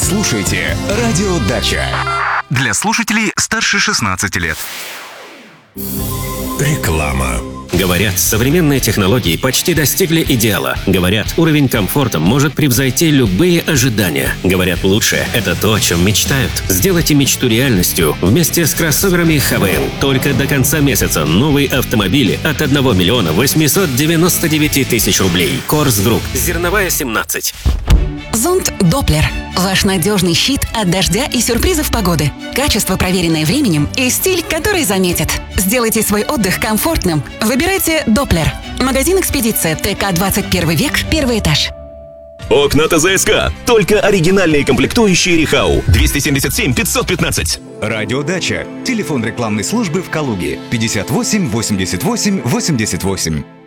слушаете «Радио Дача». Для слушателей старше 16 лет. Реклама. Говорят, современные технологии почти достигли идеала. Говорят, уровень комфорта может превзойти любые ожидания. Говорят, лучшее – это то, о чем мечтают. Сделайте мечту реальностью вместе с кроссоверами ХВН. Только до конца месяца новые автомобили от 1 миллиона 899 тысяч рублей. Корс Групп. Зерновая 17. Зонт Доплер. Ваш надежный щит от дождя и сюрпризов погоды. Качество, проверенное временем, и стиль, который заметит. Сделайте свой отдых комфортным. Выбирайте Доплер. Магазин «Экспедиция», ТК 21 век, 1 этаж. Окна ТЗСК. Только оригинальные комплектующие Рихау. 277 515. «Радио Дача». Телефон рекламной службы в Калуге. 58 88 88.